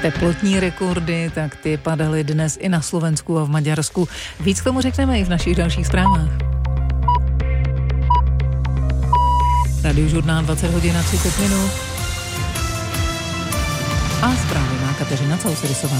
Teplotní rekordy, tak ty padaly dnes i na Slovensku a v Maďarsku. Víc k tomu řekneme i v našich dalších zprávách. Radiožurnál 20 hodin a 30 minut. A zprávy má Kateřina Causerisová.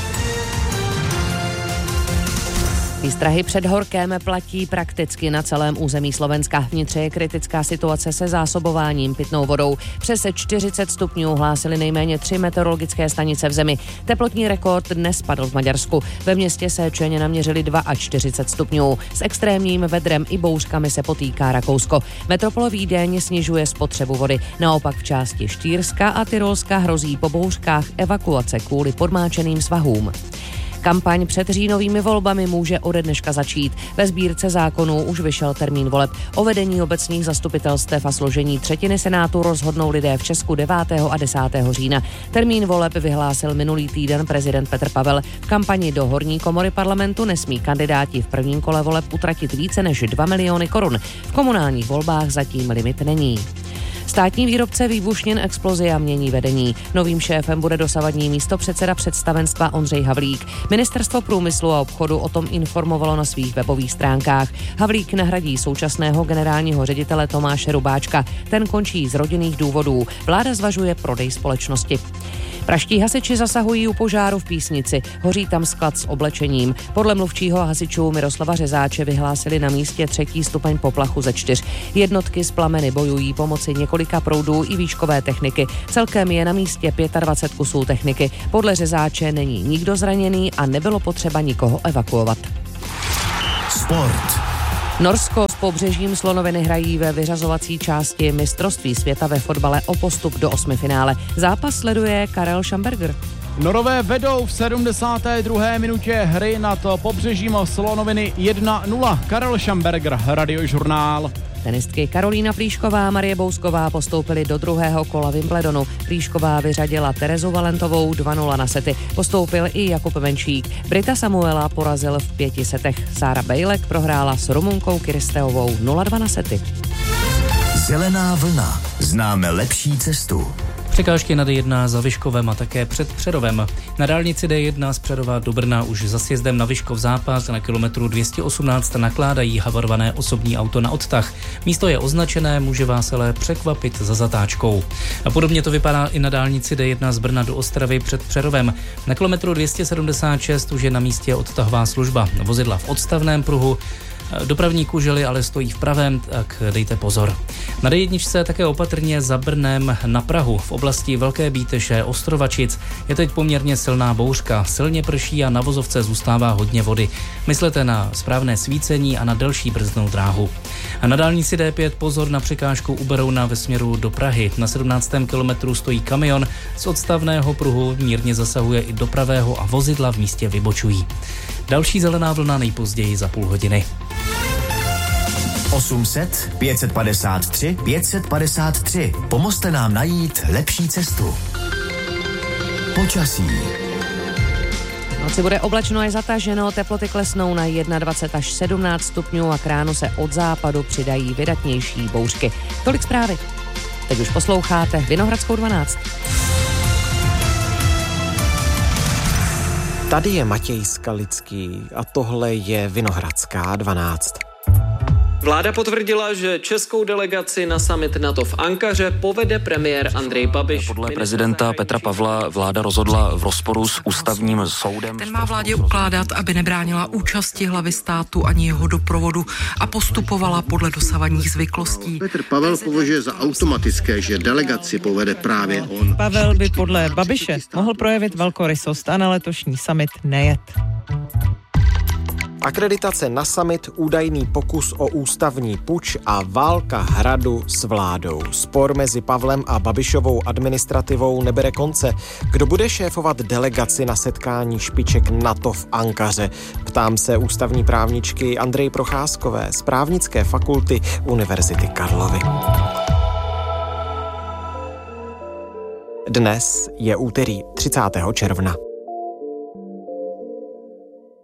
Výstrahy před horkem platí prakticky na celém území Slovenska. Vnitře je kritická situace se zásobováním pitnou vodou. Přes 40 stupňů hlásily nejméně 3 meteorologické stanice v zemi. Teplotní rekord dnes padl v Maďarsku. Ve městě Séčeně naměřili 42 stupňů. S extrémním vedrem i bouřkami se potýká Rakousko. Metropol Vídeň snižuje spotřebu vody. Naopak v části Štýrska a Tyrolska hrozí po bouřkách evakuace kvůli podmáčeným svahům. Kampaň před říjnovými volbami může ode dneška začít. Ve sbírce zákonů už vyšel termín voleb. O vedení obecních zastupitelstev a složení třetiny senátu rozhodnou lidé v Česku 9. a 10. října. Termín voleb vyhlásil minulý týden prezident Petr Pavel. V kampani do horní komory parlamentu nesmí kandidáti v prvním kole voleb utratit více než 2 miliony korun. V komunálních volbách zatím limit není. Státní výrobce výbušnin Explosia mění vedení. Novým šéfem bude dosavadní místopředseda představenstva Ondřej Havlík. Ministerstvo průmyslu a obchodu o tom informovalo na svých webových stránkách. Havlík nahradí současného generálního ředitele Tomáše Rubáčka. Ten končí z rodinných důvodů. Vláda zvažuje prodej společnosti. Praští hasiči zasahují u požáru v Písnici. Hoří tam sklad s oblečením. Podle mluvčího hasičů Miroslava Řezáče vyhlásili na místě 3. stupeň poplachu ze 4. Jednotky s plameny bojují pomocí několika proudů i výškové techniky. Celkem je na místě 25 kusů techniky. Podle Řezáče není nikdo zraněný a nebylo potřeba nikoho evakuovat. Sport. Norsko s Pobřežím Slonoviny hrají ve vyřazovací části mistrovství světa ve fotbale o postup do 8. finále. Zápas sleduje Karel Schamberger. Norové vedou v 72. minutě hry nad Pobřežím Slonoviny 1-0. Karel Schamberger, Radiožurnál. Tenistky Karolína Plíšková a Marie Bousková postoupily do druhého kola Wimbledonu. Plíšková vyřadila Terezu Valentovou 2-0 na sety. Postoupil i Jakub Menšík. Brita Samuela porazil v 5 setech. Sára Bejlek prohrála s Rumunkou Kiristeovou 0-2 na sety. Zelená vlna. Známe lepší cestu. Překážky na D1 za Vyškovem a také před Přerovem. Na dálnici D1 z Přerova do Brna už za sjezdem na Vyškov zápas na kilometru 218 nakládají havarované osobní auto na odtah. Místo je označené, může vás ale překvapit za zatáčkou. A podobně to vypadá i na dálnici D1 z Brna do Ostravy před Přerovem. Na kilometru 276 už je na místě odtahová služba. Vozidla v odstavném pruhu. Dopravní kužely ale stojí v pravém, tak dejte pozor. Na D1 také opatrně za Brnem na Prahu. V oblasti Velké Bíteše, Ostrovačic je teď poměrně silná bouřka. Silně prší a na vozovce zůstává hodně vody. Myslete na správné svícení a na delší brzdnou dráhu. A na dálnici D5 pozor na překážku u Berouna ve směru do Prahy. Na 17. kilometru stojí kamion, z odstavného pruhu mírně zasahuje i do pravého a vozidla v místě vybočují. Další zelená vlna nejpozději za půl hodiny. 800 553 553. Pomozte nám najít lepší cestu. Počasí. Noci bude oblačno až zataženo, teploty klesnou na 21 až 17 stupňů a k ránu se od západu přidají vydatnější bouřky. Tolik zprávy. Teď už posloucháte Vinohradskou 12. Tady je Matěj Skalický a tohle je Vinohradská 12. Vláda potvrdila, že českou delegaci na summit NATO v Ankaře povede premiér Andrej Babiš. Podle prezidenta Petra Pavla vláda rozhodla v rozporu s ústavním soudem. Ten má vládě ukládat, aby nebránila účasti hlavy státu ani jeho doprovodu a postupovala podle dosavadních zvyklostí. Petr Pavel považuje za automatické, že delegaci povede právě on. Pavel by podle Babiše mohl projevit velkorysost a na letošní summit nejet. Akreditace na summit, údajný pokus o ústavní puč a válka hradu s vládou. Spor mezi Pavlem a Babišovou administrativou nebere konce. Kdo bude šéfovat delegaci na setkání špiček NATO v Ankaře? Ptám se ústavní právničky Andreji Procházkové z právnické fakulty Univerzity Karlovy. Dnes je úterý 30. června.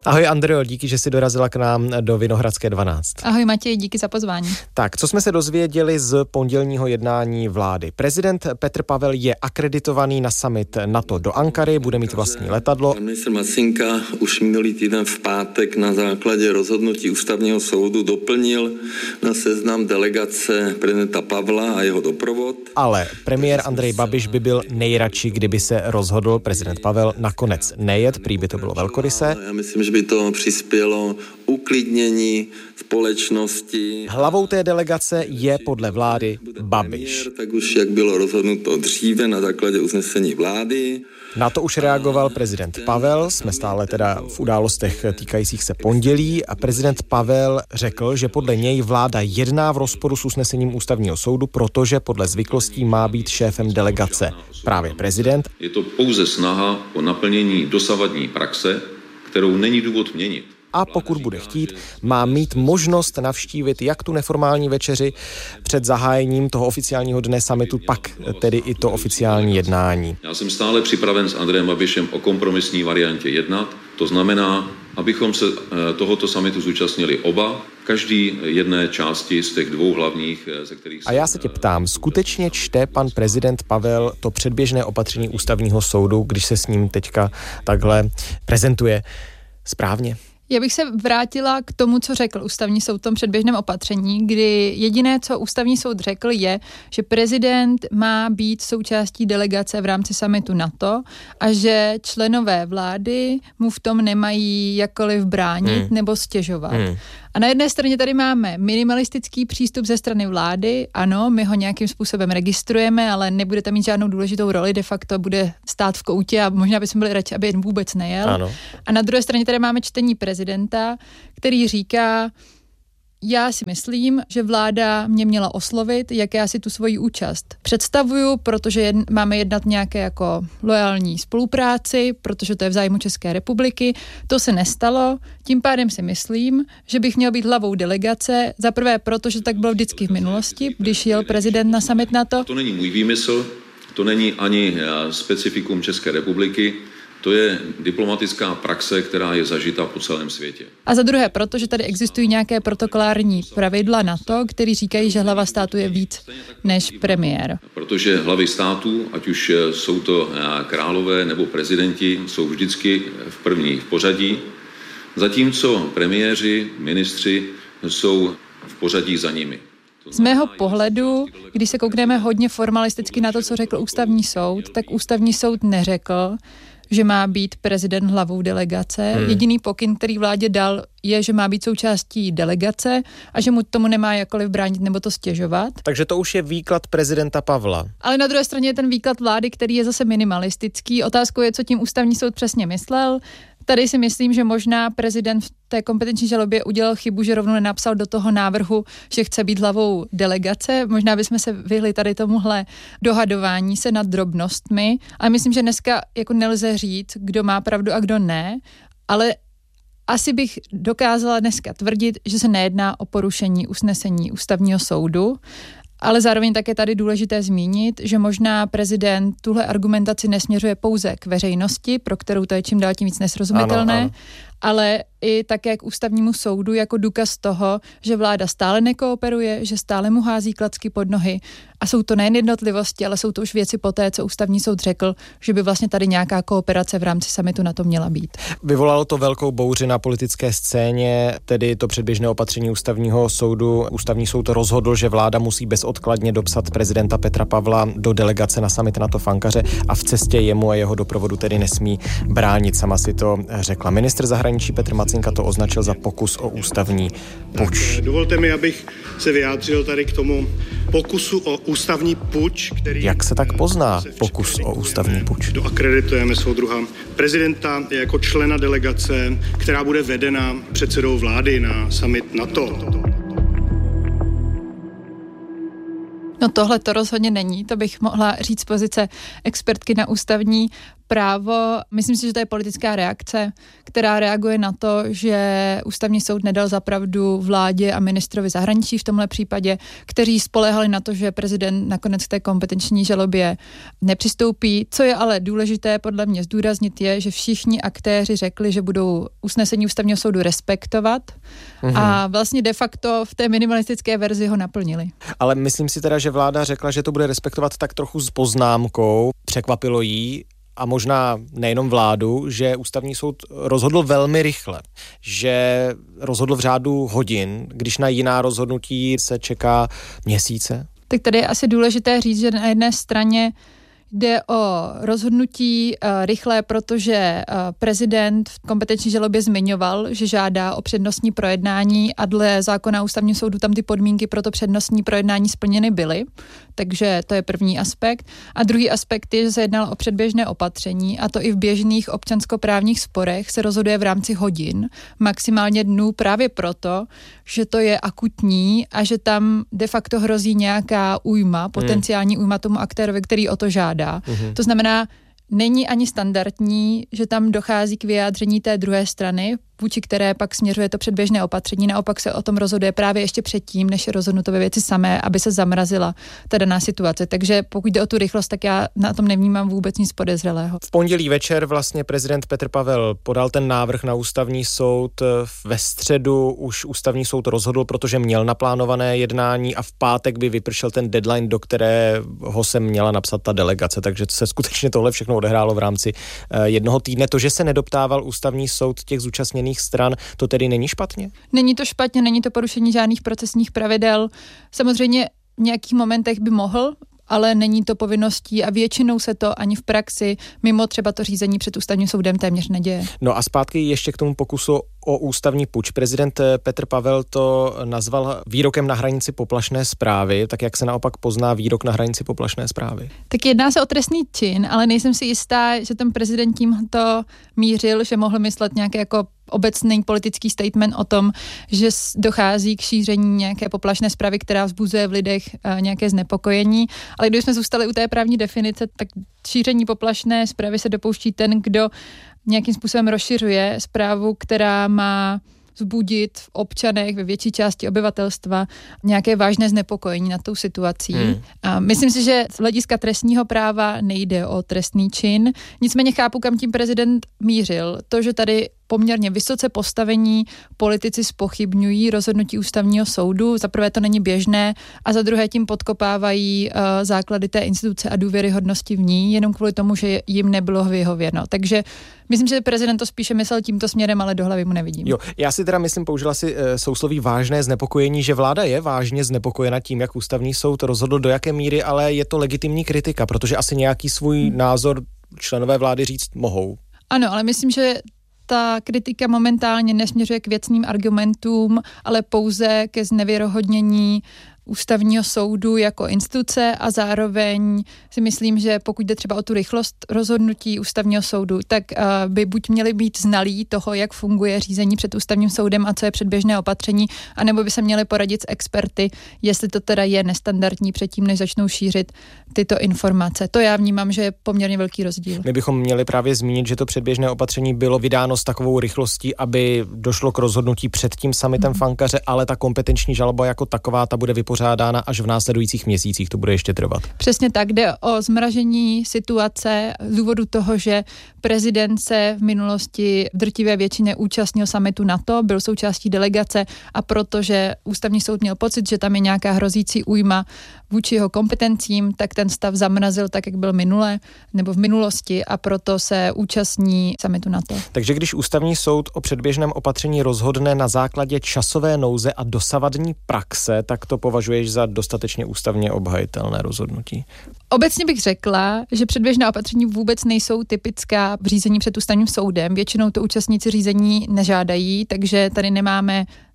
Ahoj Andreo, díky, že jsi dorazila k nám do Vinohradské 12. Ahoj Matěj, díky za pozvání. Tak, co jsme se dozvěděli z pondělního jednání vlády? Prezident Petr Pavel je akreditovaný na summit NATO do Ankary, bude mít vlastní letadlo. Pan ministr Macinka už minulý týden v pátek na základě rozhodnutí ústavního soudu doplnil na seznam delegace prezidenta Pavla a jeho doprovod. Ale premiér Andrej Babiš by byl nejradši, kdyby se rozhodl prezident Pavel nakonec nejet, prý by to bylo velkoryse. Já myslím, že by to přispělo uklidnění společnosti. Hlavou té delegace je podle vlády Babiš. Tak už jak bylo rozhodnuto dříve na základě usnesení vlády. Na to už reagoval prezident Pavel, jsme stále teda v událostech týkajících se pondělí a prezident Pavel řekl, že podle něj vláda jedná v rozporu s usnesením ústavního soudu, protože podle zvyklostí má být šéfem delegace právě prezident. Je to pouze snaha o naplnění dosavadní praxe, kterou není důvod měnit. A pokud bude chtít, má mít možnost navštívit jak tu neformální večeři před zahájením toho oficiálního dne summitu, pak tedy i to oficiální jednání. Já jsem stále připraven s Andrejem Babišem o kompromisní variantě jednat. To znamená, abychom se tohoto summitu zúčastnili oba, každý jedné části z těch dvou hlavních, ze kterých... A já se tě ptám, skutečně čte pan prezident Pavel to předběžné opatření ústavního soudu, když se s ním teďka takhle prezentuje správně? Já bych se vrátila k tomu, co řekl ústavní soud v tom předběžném opatření, kdy jediné, co ústavní soud řekl, je, že prezident má být součástí delegace v rámci summitu NATO a že členové vlády mu v tom nemají jakkoliv bránit nebo stěžovat. A na jedné straně tady máme minimalistický přístup ze strany vlády, ano, my ho nějakým způsobem registrujeme, ale nebude tam mít žádnou důležitou roli, de facto bude stát v koutě a možná bychom byli radši, aby jen vůbec nejel. Ano. A na druhé straně tady máme čtení prezidenta, který říká, já si myslím, že vláda mě měla oslovit, jak já si tu svoji účast představuju, protože máme jednat nějaké jako loajální spolupráci, protože to je v zájmu České republiky. To se nestalo, tím pádem si myslím, že bych měl být hlavou delegace, za prvé protože tak bylo vždycky v minulosti, když jel prezident na summit NATO. To není můj výmysl, to není ani specifikum České republiky. To je diplomatická praxe, která je zažita po celém světě. A za druhé, protože tady existují nějaké protokolární pravidla NATO, které říkají, že hlava státu je víc než premiér. Protože hlavy států, ať už jsou to králové nebo prezidenti, jsou vždycky v první v pořadí, zatímco premiéři, ministři jsou v pořadí za nimi. Z mého pohledu, když se koukneme hodně formalisticky na to, co řekl ústavní soud, tak ústavní soud neřekl, že má být prezident hlavou delegace. Jediný pokyn, který vládě dal, je, že má být součástí delegace a že mu tomu nemá jakkoliv bránit nebo to stěžovat. Takže to už je výklad prezidenta Pavla. Ale na druhé straně je ten výklad vlády, který je zase minimalistický. Otázkou je, co tím ústavní soud přesně myslel. Tady si myslím, že možná prezident v té kompetenční žalobě udělal chybu, že rovnou nenapsal do toho návrhu, že chce být hlavou delegace. Možná bychom se vyhli tady tomuhle dohadování se nad drobnostmi. Ale myslím, že dneska jako nelze říct, kdo má pravdu a kdo ne, ale asi bych dokázala dneska tvrdit, že se nejedná o porušení usnesení ústavního soudu. Ale zároveň také tady důležité zmínit, že možná prezident tuhle argumentaci nesměřuje pouze k veřejnosti, pro kterou to je čím dál tím víc nesrozumitelné, ano. Ale i také k ústavnímu soudu jako důkaz toho, že vláda stále nekooperuje, že stále mu hází klacky pod nohy. A jsou to nejen jednotlivosti, ale jsou to už věci poté, co ústavní soud řekl, že by vlastně tady nějaká kooperace v rámci summitu na to měla být. Vyvolalo to velkou bouři na politické scéně, tedy to předběžné opatření ústavního soudu. Ústavní soud rozhodl, že vláda musí bezodkladně dopsat prezidenta Petra Pavla do delegace na summit NATO v Ankaře a v cestě jemu a jeho doprovodu tedy nesmí bránit. Sama si to řekla. Ministr zahraničí Petr Macinka to označil za pokus o ústavní puč. Dovolte mi, abych se vyjádřil tady k tomu pokusu o ústavní puč, který... Jak se tak pozná pokus o ústavní puč? Doakreditujeme soudruha prezidenta jako člena delegace, která bude vedena předsedou vlády na summit NATO. No tohle to rozhodně není, to bych mohla říct z pozice expertky na ústavní právo, myslím si, že to je politická reakce, která reaguje na to, že ústavní soud nedal za pravdu vládě a ministrovi zahraničí v tomhle případě, kteří spoléhali na to, že prezident nakonec k té kompetenční žalobě nepřistoupí. Co je ale důležité podle mě zdůraznit je, že všichni aktéři řekli, že budou usnesení ústavního soudu respektovat a vlastně de facto v té minimalistické verzi ho naplnili. Ale myslím si teda, že vláda řekla, že to bude respektovat tak trochu s poznámkou. Překvapilo jí a možná nejenom vládu, že ústavní soud rozhodl velmi rychle, že rozhodl v řádu hodin, když na jiná rozhodnutí se čeká měsíce. Tak tady je asi důležité říct, že na jedné straně jde o rozhodnutí rychlé, protože prezident v kompetenční žalobě zmiňoval, že žádá o přednostní projednání a dle zákona ústavního soudu tam ty podmínky pro to přednostní projednání splněny byly. Takže to je první aspekt. A druhý aspekt je, že se jednalo o předběžné opatření a to i v běžných občanskoprávních sporech se rozhoduje v rámci hodin, maximálně dnů právě proto, že to je akutní a že tam de facto hrozí nějaká újma, potenciální újma tomu aktérovi, který o to žádá. To znamená, není ani standardní, že tam dochází k vyjádření té druhé strany, vůči které pak směřuje to předběžné opatření. Naopak se o tom rozhoduje právě ještě předtím, než je rozhodnuto ve věci samé, aby se zamrazila ta daná situace. Takže pokud jde o tu rychlost, tak já na tom nevnímám vůbec nic podezřelého. V pondělí večer vlastně prezident Petr Pavel podal ten návrh na ústavní soud. Ve středu už ústavní soud rozhodl, protože měl naplánované jednání a v pátek by vypršel ten deadline, do kterého se měla napsat ta delegace. Takže se skutečně tohle všechno odehrálo v rámci jednoho týdne. To, že se nedoptával ústavní soud těch zúčastněných stran, to tedy není špatně? Není to špatně, není to porušení žádných procesních pravidel. Samozřejmě v nějakých momentech by mohl, ale není to povinností a většinou se to ani v praxi mimo třeba to řízení před ústavním soudem téměř neděje. No a zpátky ještě k tomu pokusu o ústavní puč. Prezident Petr Pavel to nazval výrokem na hranici poplašné zprávy, tak jak se naopak pozná výrok na hranici poplašné zprávy? Tak jedná se o trestný čin, ale nejsem si jistá, že ten prezident tím to mířil, že mohl myslet nějaké jako obecný politický statement o tom, že dochází k šíření nějaké poplašné zprávy, která vzbuzuje v lidech nějaké znepokojení. Ale když jsme zůstali u té právní definice, tak šíření poplašné zprávy se dopouští ten, kdo nějakým způsobem rozšiřuje zprávu, která má vzbudit v občanech, ve větší části obyvatelstva nějaké vážné znepokojení nad tou situací. A myslím si, že z hlediska trestního práva nejde o trestný čin. Nicméně chápu, kam tím prezident mířil. To, že tady poměrně vysoce postavení politici zpochybňují rozhodnutí ústavního soudu. Za prvé to není běžné a za druhé tím podkopávají základy té instituce a důvěryhodnosti v ní, jenom kvůli tomu, že jim nebylo vyhověno. Takže myslím, že prezident to spíše myslel tímto směrem, ale do hlavy mu nevidím. Jo, já si teda myslím, použila si sousloví vážné znepokojení, že vláda je vážně znepokojena tím, jak ústavní soud rozhodl, do jaké míry, ale je to legitimní kritika, protože asi nějaký svůj názor členové vlády říct mohou. Ano, ale myslím, že ta kritika momentálně nesměřuje k věcným argumentům, ale pouze ke znevěrohodnění ústavního soudu jako instituce a zároveň si myslím, že pokud jde třeba o tu rychlost rozhodnutí ústavního soudu, tak by buď měli být znalí toho, jak funguje řízení před ústavním soudem a co je předběžné opatření, anebo by se měli poradit s experty, jestli to teda je nestandardní předtím, než začnou šířit tyto informace. To já vnímám, že je poměrně velký rozdíl. My bychom měli právě zmínit, že to předběžné opatření bylo vydáno s takovou rychlostí, aby došlo k rozhodnutí před tím summitem v Ankaře, ale ta kompetenční žaloba jako taková, ta bude vypořádána až v následujících měsících, to bude ještě trvat. Přesně tak, jde o zmražení situace z důvodu toho, že prezident se v minulosti v drtivé většině účastnil summitu NATO, byl součástí delegace a protože ústavní soud měl pocit, že tam je nějaká hrozící újma vůči jeho kompetencím, tak ten stav zamrazil tak, jak byl minule nebo v minulosti a proto se účastní summitu NATO. Takže když ústavní soud o předběžném opatření rozhodne na základě časové nouze a dosavadní praxe, tak to považuješ za dostatečně ústavně obhajitelné rozhodnutí? Obecně bych řekla, že předběžná opatření vůbec nejsou typická v řízení před ústavním soudem. Většinou to účastníci řízení nežádají, takže tady nemáme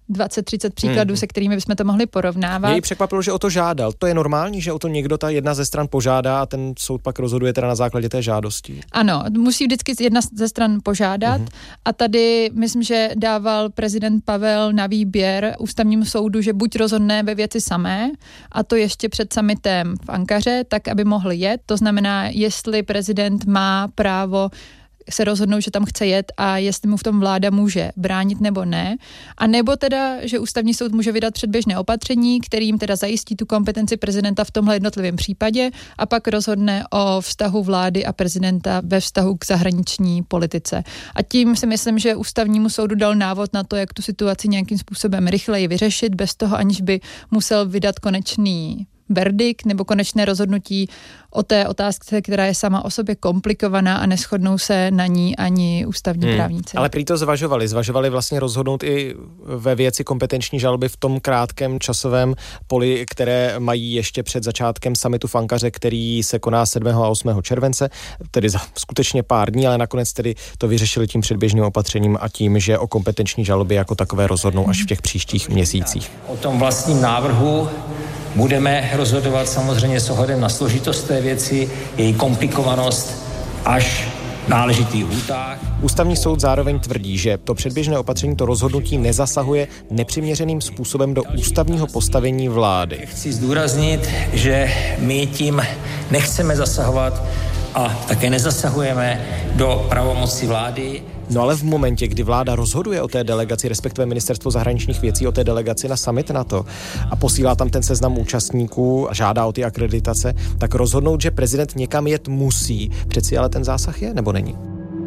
20-30 příkladů, se kterými bychom to mohli porovnávat. Mě jí překvapilo, že o to žádal. To je normální, že o to někdo, ta jedna ze stran požádá a ten soud pak rozhoduje teda na základě té žádosti? Ano, musí vždycky jedna ze stran požádat a tady myslím, že dával prezident Pavel na výběr ústavnímu soudu, že buď rozhodne ve věci samé, a to ještě před summitem v Ankaře, tak aby mohl jet. To znamená, jestli prezident má právo se rozhodnou, že tam chce jet a jestli mu v tom vláda může bránit nebo ne. A nebo teda, že ústavní soud může vydat předběžné opatření, kterým teda zajistí tu kompetenci prezidenta v tomhle jednotlivém případě a pak rozhodne o vztahu vlády a prezidenta ve vztahu k zahraniční politice. A tím si myslím, že ústavnímu soudu dal návod na to, jak tu situaci nějakým způsobem rychleji vyřešit, bez toho, aniž by musel vydat konečný verdikt nebo konečné rozhodnutí o té otázce, která je sama o sobě komplikovaná a neshodnou se na ní ani ústavní právníci. Ale prý to zvažovali vlastně rozhodnout i ve věci kompetenční žaloby v tom krátkém časovém poli, které mají ještě před začátkem summitu v Ankaře, který se koná 7. a 8. července, tedy za skutečně pár dní, ale nakonec tedy to vyřešili tím předběžným opatřením a tím, že o kompetenční žalobě jako takové rozhodnou až v těch příštích měsících. O tom vlastním návrhu budeme rozhodovat samozřejmě s ohledem na složitost té věci, její komplikovanost až v náležitých lhůtách. Ústavní soud zároveň tvrdí, že to předběžné opatření, to rozhodnutí nezasahuje nepřiměřeným způsobem do ústavního postavení vlády. Chci zdůraznit, že my tím nechceme zasahovat a také nezasahujeme do pravomoci vlády. No ale v momentě, kdy vláda rozhoduje o té delegaci, respektive ministerstvo zahraničních věcí o té delegaci na summit NATO a posílá tam ten seznam účastníků a žádá o ty akreditace, tak rozhodnout, že prezident někam jet musí. Přeci ale ten zásah je, nebo není?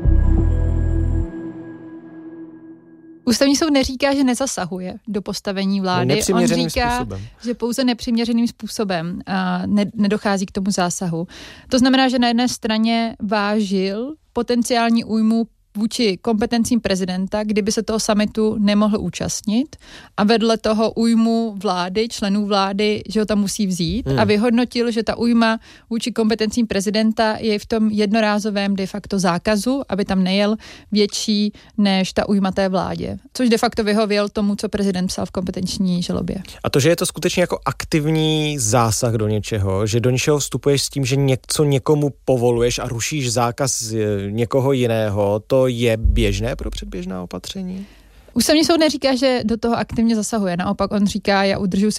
Ústavní soud neříká, že nezasahuje do postavení vlády. On říká, že pouze nepřiměřeným způsobem nedochází k tomu zásahu. To znamená, že na jedné straně vážil potenciální újmu vůči kompetencím prezidenta, kdyby se toho summitu nemohl účastnit a vedle toho újmu vlády, členů vlády, že ho tam musí vzít a vyhodnotil, že ta újma vůči kompetencím prezidenta je v tom jednorázovém de facto zákazu, aby tam nejel větší než ta újma té vládě. Což de facto vyhověl tomu, co prezident psal v kompetenční žalobě. A to, že je to skutečně jako aktivní zásah do něčeho, že do něčeho vstupuješ s tím, že něco někomu povoluješ a rušíš zákaz někoho jiného, to je běžné pro předběžná opatření? Ústavní soud neříká, že do toho aktivně zasahuje. Naopak on říká, já udržuji